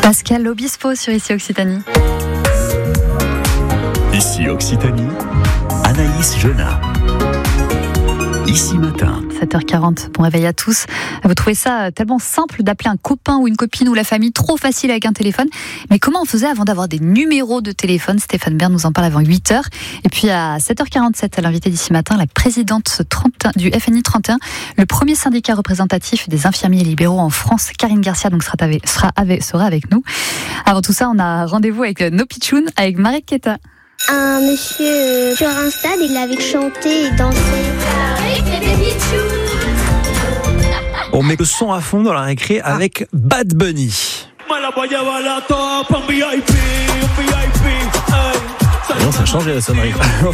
Pascal Obispo sur Ici Occitanie. Ici Occitanie, Anaïs Genat. Ici matin. 7h40, bon réveil à tous. Vous trouvez ça tellement simple d'appeler un copain ou une copine ou la famille, trop facile avec un téléphone. Mais comment on faisait avant d'avoir des numéros de téléphone? Stéphane Bern nous en parle avant 8h. Et puis à 7h47, à l'invité d'ici matin, la présidente du FNI 31, le premier syndicat représentatif des infirmiers libéraux en France, Karine Garcia, donc sera avec nous. Avant tout ça, on a rendez-vous avec No Pitchoun, avec Marek Keta. Un monsieur sur un stade, il avait chanté et dansé. On met le son à fond dans la récré avec Bad Bunny. Non, ça a changé la sonnerie.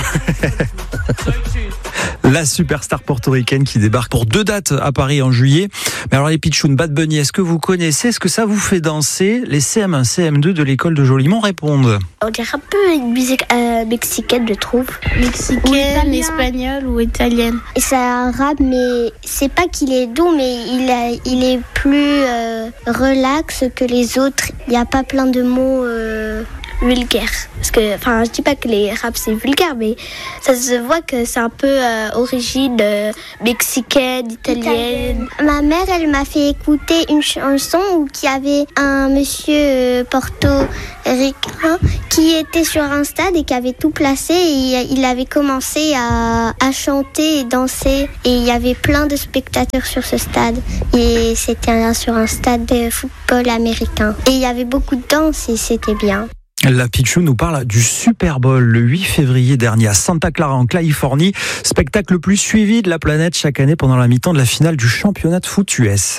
La superstar portoricaine qui débarque pour 2 dates à Paris en juillet. Mais alors les pitchouns, Bad Bunny, est-ce que vous connaissez? Est-ce que ça vous fait danser? Les CM1, CM2 de l'école de Jolimont répondent. On dirait un peu une musique mexicaine, je trouve. Mexicaine, espagnole ou italienne. Et c'est arabe, mais c'est pas qu'il est doux, mais il est plus relax que les autres. Il n'y a pas plein de mots vulgaires. Parce que, je dis pas que les raps c'est vulgaire, mais ça se voit que c'est un peu origine mexicaine, italienne. Ma mère, elle m'a fait écouter une chanson où il y avait un monsieur portoricain qui était sur un stade et qui avait tout placé et il avait commencé à chanter et danser et il y avait plein de spectateurs sur ce stade et c'était sur un stade de football américain et il y avait beaucoup de danse et c'était bien. La Pichou nous parle du Super Bowl le 8 février dernier à Santa Clara en Californie, spectacle le plus suivi de la planète chaque année pendant la mi-temps de la finale du championnat de foot US.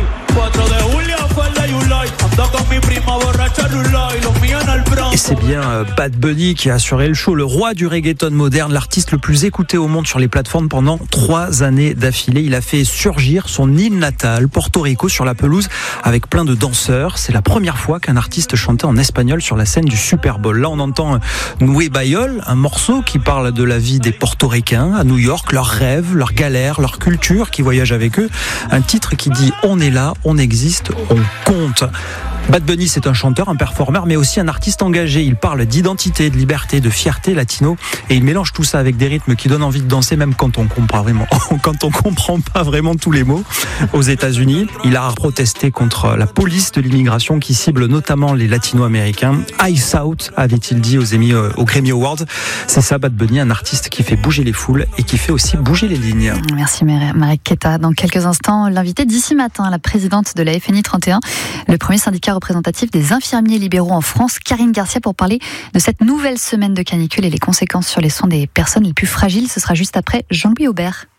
Et c'est bien Bad Bunny qui a assuré le show, le roi du reggaeton moderne, l'artiste le plus écouté au monde sur les plateformes pendant 3 années d'affilée. Il a fait surgir son île natale, Porto Rico, sur la pelouse avec plein de danseurs. C'est la première fois qu'un artiste chantait en espagnol sur la scène du Super Bowl. Là, on entend Noué Bayol, un morceau qui parle de la vie des Portoricains à New York, leurs rêves, leurs galères, leur culture qui voyage avec eux. Un titre qui dit « On est là, on existe, on compte ». Bad Bunny, c'est un chanteur, un performeur, mais aussi un artiste engagé. Il parle d'identité, de liberté, de fierté latino, et il mélange tout ça avec des rythmes qui donnent envie de danser, même quand on comprend pas vraiment tous les mots. Aux États-Unis, il a protesté contre la police de l'immigration qui cible notamment les latino-américains. Ice Out, avait-il dit aux Grammy Awards. C'est ça, Bad Bunny, un artiste qui fait bouger les foules et qui fait aussi bouger les lignes. Merci Marek Keta. Dans quelques instants, l'invité d'ici matin, la présidente de la FNI 31, le premier syndicat représentatif des infirmiers libéraux en France, Karine Garcia, pour parler de cette nouvelle semaine de canicule et les conséquences sur les soins des personnes les plus fragiles. Ce sera juste après Jean-Louis Aubert.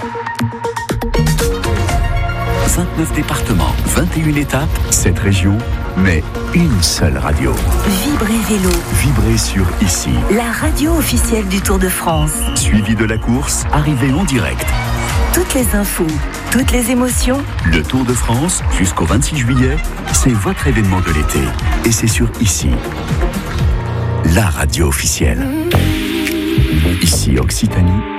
29 départements, 21 étapes, 7 régions, mais une seule radio. Vibrez Vélo. Vibrez sur Ici. La radio officielle du Tour de France. Suivi de la course, arrivée en direct. Toutes les infos, toutes les émotions. Le Tour de France, jusqu'au 26 juillet, c'est votre événement de l'été. Et c'est sur Ici. La radio officielle. Ici Occitanie.